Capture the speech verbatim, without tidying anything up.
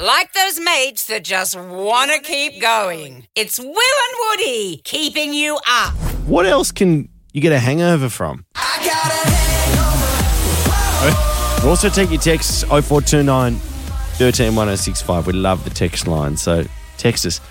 Like those mates that just want to keep going. It's Will and Woody keeping you up. What else can you get a hangover from? I got a hangover. We'll also take your texts oh four two nine, one three, one oh six five. We love the text line, so text us.